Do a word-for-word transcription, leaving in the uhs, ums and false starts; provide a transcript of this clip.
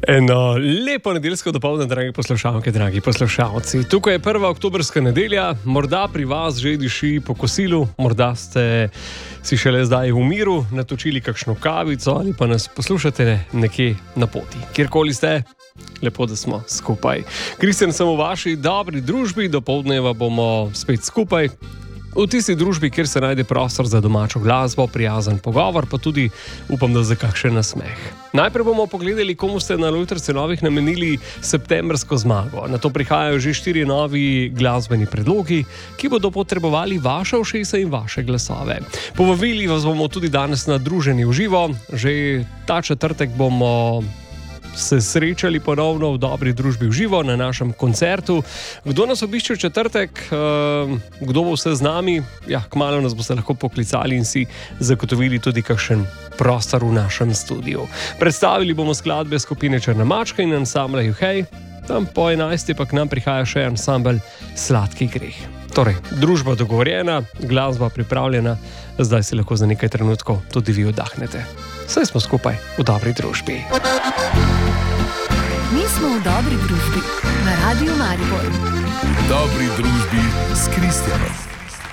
Eno lepo nedeljsko dopoldne, dragi poslušalke, dragi poslušalci. Tukaj je prva oktobrska nedelja, morda pri vas že diši po kosilu, morda ste si šele zdaj v miru natočili kakšno kavico ali pa nas poslušate nekje na poti. Kjerkoli ste, lepo, da smo skupaj. Kristjan sem v vaši dobri družbi, dopoldneva bomo spet skupaj. V tisti družbi, kjer se najde prostor za domačo glasbo, prijazen pogovor, pa tudi upam, da za kakšen nasmeh. Najprej bomo pogledali, komu ste na Lojtre Cenovih namenili septembrsko zmago. Na to prihajajo že štiri novi glasbeni predlogi, ki bodo potrebovali vaše ušesa in vaše glasove. Povabili vas bomo tudi danes na druženje v živo. Že ta četrtek bomo se srečali ponovno v dobri družbi v živo na našem koncertu. Kdo nas obišče v četrtek, kdo bo vse z nami, ja, kmalu nas boste lahko poklicali in si zagotovili tudi kakšen prostor v našem studiu. Predstavili bomo skladbe skupine Črna mačka in ansambla Juhej, tam po enajsti pa k nam prihaja še ansambel Sladki greh. Torej, družba dogovorjena, glasba pripravljena, zdaj si lahko za nekaj trenutkov tudi vi oddahnete. Saj smo skupaj v dobri družbi. Mi smo v dobri družbi na Radiu Maribor. V dobri družbi s Kristjanom.